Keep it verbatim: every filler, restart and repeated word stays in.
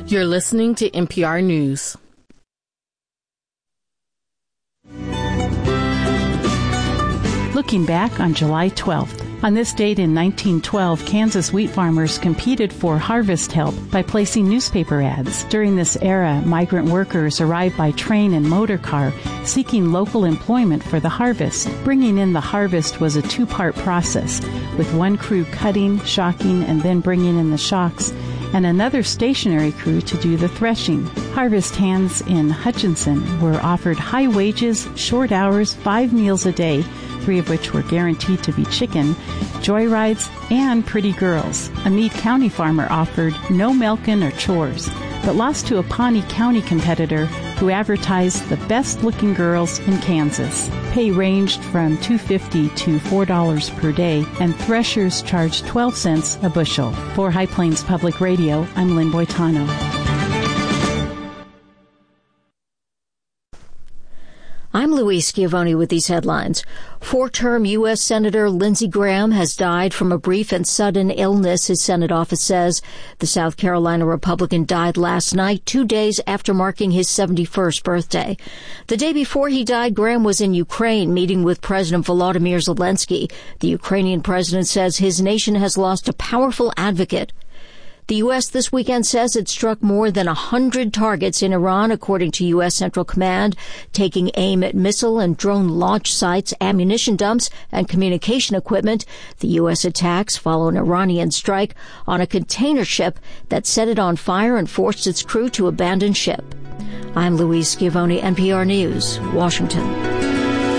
You're listening to N P R News. Looking back on July twelfth. On this date in nineteen twelve, Kansas wheat farmers competed for harvest help by placing newspaper ads. During this era, migrant workers arrived by train and motor car, seeking local employment for the harvest. Bringing in the harvest was a two-part process, with one crew cutting, shocking, and then bringing in the shocks, and another stationary crew to do the threshing. Harvest hands in Hutchinson were offered high wages, short hours, five meals a day, three of which were guaranteed to be chicken, joyrides, and pretty girls. A Meade County farmer offered no milking or chores, but lost to a Pawnee County competitor who advertised the best-looking girls in Kansas. Pay ranged from two dollars and fifty cents to four dollars per day, and threshers charged twelve cents a bushel. For High Plains Public Radio, I'm Lynn Boitano. I'm Louise Schiavone with these headlines. Four-term U S Senator Lindsey Graham has died from a brief and sudden illness, his Senate office says. The South Carolina Republican died last night, two days after marking his seventy-first birthday. The day before he died, Graham was in Ukraine meeting with President Volodymyr Zelensky. The Ukrainian president says his nation has lost a powerful advocate. The U S this weekend says it struck more than one hundred targets in Iran, according to U S Central Command, taking aim at missile and drone launch sites, ammunition dumps, and communication equipment. The U S attacks follow an Iranian strike on a container ship that set it on fire and forced its crew to abandon ship. I'm Louise Schiavone, N P R News, Washington.